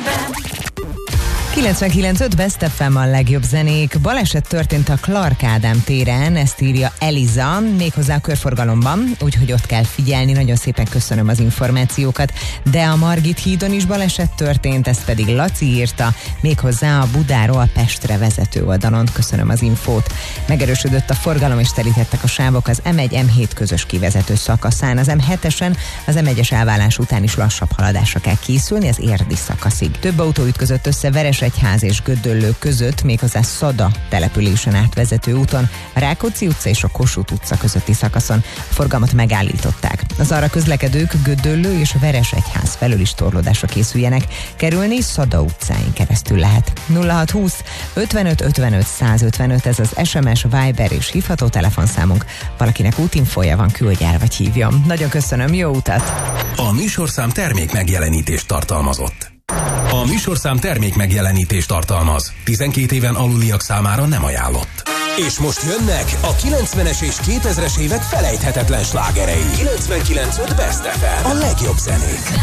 99.5 Best FM a legjobb zenék. Baleset történt a Clark Ádám téren, ezt írja Eliza, méghozzá a körforgalomban, úgyhogy ott kell figyelni. Nagyon szépen köszönöm az információkat. De a Margit hídon is baleset történt, ezt pedig Laci írta, méghozzá a Budáról a Pestre vezető oldalon. Köszönöm az infót. Megerősödött a forgalom és telítettek a sávok az M1-M7 közös kivezető szakaszán. Az M7-esen az M1-es elválás után is lassabb haladásra kell készülni az érdi szakaszig. Több autó ütközött össze Veresegyház és Gödöllő között, méghozzá Szada településen átvezető úton, a Rákóczi utca és a Kossuth utca közötti szakaszon. A forgalmat megállították. Az arra közlekedők Gödöllő és Veresegyház felől is torlódásra készüljenek. Kerülni Szada utcáin keresztül lehet. 0620 55 55 155, ez az SMS, Viber és hívható telefonszámunk. Valakinek útinfója van, küldj el vagy hívjon. Nagyon köszönöm, jó utat! A műsorszám termék megjelenítést tartalmazott. A műsorszám termék megjelenítést tartalmaz. 12 éven aluliak számára nem ajánlott. És most jönnek a 90-es és 2000-es évek felejthetetlen slágerei. 99.5 Best FM. A legjobb zenék.